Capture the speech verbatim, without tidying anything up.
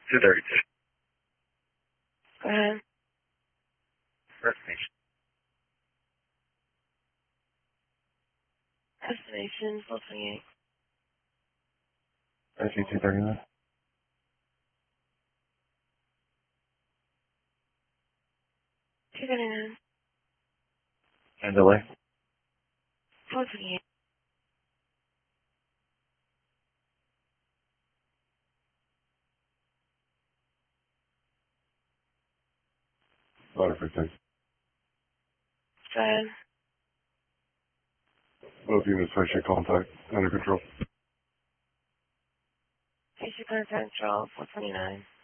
two thirty-two. Go ahead. Destination. Destination, four twenty-eight. I see two thirty-nine. two thirty-nine. And delay. four twenty-eight. Butterfly six. Go ahead. Both units patient contact. Under control. Basic contact control, four twenty-nine.